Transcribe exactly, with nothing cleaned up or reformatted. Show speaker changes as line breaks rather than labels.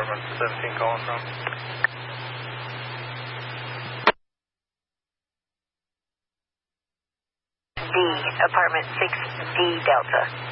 apartment seventeen calling from?
D, apartment six D Delta.